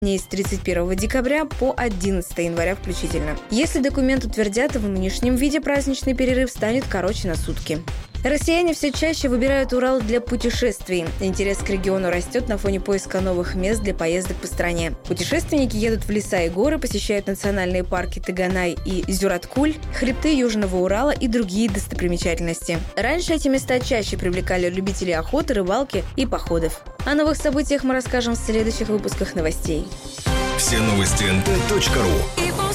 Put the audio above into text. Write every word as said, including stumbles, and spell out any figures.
с тридцать первого декабря по одиннадцатого января включительно. Если документ утвердят, в нынешнем виде праздничный перерыв станет короче на сутки. Россияне все чаще выбирают Урал для путешествий. Интерес к региону растет на фоне поиска новых мест для поездок по стране. Путешественники едут в леса и горы, посещают национальные парки Таганай и Зюраткуль, хребты Южного Урала и другие достопримечательности. Раньше эти места чаще привлекали любителей охоты, рыбалки и походов. О новых событиях мы расскажем в следующих выпусках новостей. Все новости эн тэ точка ру.